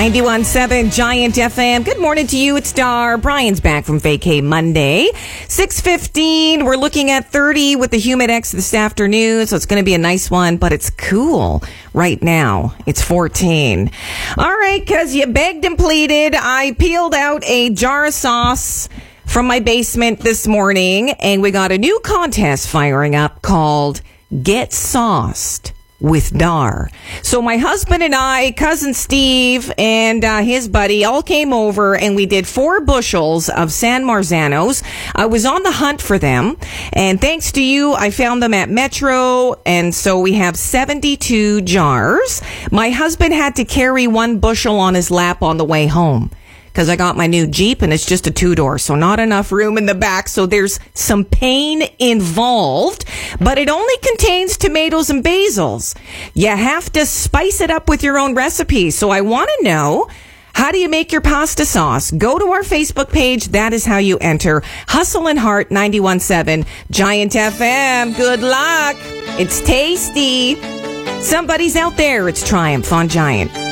91.7 Giant FM. Good morning to you. It's Dar. Brian's back from vacay Monday. 6:15. We're looking at 30 with the Humidex this afternoon, so it's going to be a nice one, but it's cool right now. It's 14. All right, because you begged and pleaded, I peeled out a jar of sauce from my basement this morning, and we got a new contest firing up called Get Sauced with Dar. So my husband and I, cousin Steve, and his buddy all came over, and we did 4 bushels of San Marzanos. I was on the hunt for them, and thanks to you, I found them at Metro, and so we have 72 jars. My husband had to carry 1 bushel on his lap on the way home, because I got my new Jeep and it's just a 2-door, so not enough room in the back. So there's some pain involved, but it only contains tomatoes and basils. You have to spice it up with your own recipe. So I want to know, how do you make your pasta sauce? Go to our Facebook page. That is how you enter. Hustle and Heart 91.7 Giant FM. Good luck. It's tasty. Somebody's out there. It's Triumph on Giant.